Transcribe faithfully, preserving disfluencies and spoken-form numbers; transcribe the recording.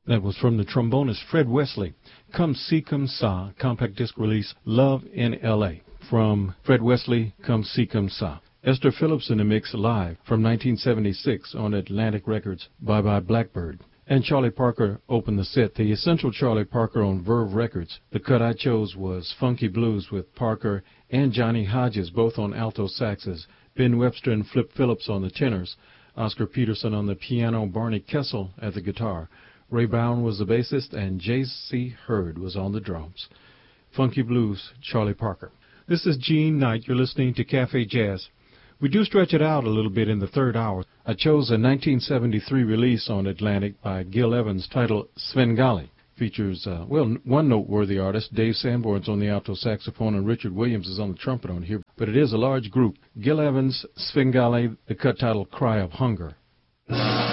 That was from the trombonist Fred Wesley. Come See Come Sa, compact disc release, Love in L A From Fred Wesley, Come See Come Sa. Esther Phillips in the mix live from nineteen seventy-six on Atlantic Records, Bye Bye Blackbird. And Charlie Parker opened the set, the essential Charlie Parker on Verve Records. The cut I chose was Funky Blues with Parker and Johnny Hodges, both on alto saxes, Ben Webster and Flip Phillips on the tenors, Oscar Peterson on the piano, Barney Kessel at the guitar. Ray Brown was the bassist, and J C Hurd was on the drums. Funky Blues, Charlie Parker. This is Gene Knight. You're listening to Cafe Jazz. We do stretch it out a little bit in the third hour. I chose a nineteen seventy-three release on Atlantic by Gil Evans titled Svengali. Features, uh, well, one noteworthy artist, Dave Sanborn's on the alto saxophone, and Richard Williams is on the trumpet on here. But it is a large group. Gil Evans, Svengali, the cut title Cry of Hunger.